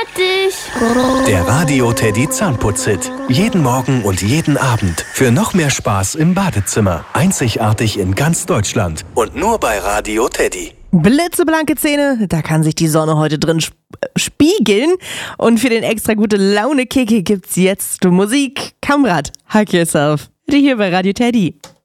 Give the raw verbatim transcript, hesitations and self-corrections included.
Der Radio Teddy Zahnputz-Hit. Jeden Morgen und jeden Abend. Für noch mehr Spaß im Badezimmer. Einzigartig in ganz Deutschland. Und nur bei Radio Teddy. Blitzeblanke Zähne, da kann sich die Sonne heute drin sp- spiegeln. Und für den extra gute Laune-Kick gibt's jetzt Musik. Kamrat, hug yourself. Hier bei Radio Teddy.